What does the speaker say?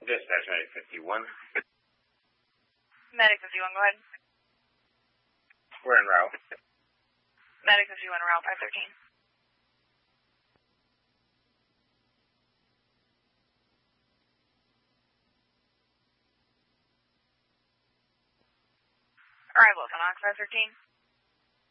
Dispatch Medic 51. Medic 51, go ahead. We're en route. Medic 51, route 513. Arrival at Knox 513.